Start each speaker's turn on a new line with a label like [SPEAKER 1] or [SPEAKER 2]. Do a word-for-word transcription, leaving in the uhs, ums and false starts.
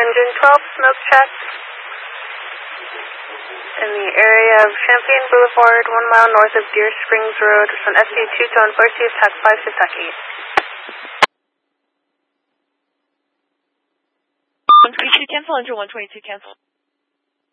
[SPEAKER 1] engine twelve, smoke check. In the area of Champaign Boulevard, one mile north of Deer Springs Road, with an S U two tone Farsi attack five Kentucky.
[SPEAKER 2] one twenty-two cancel, engine one twenty-two cancel.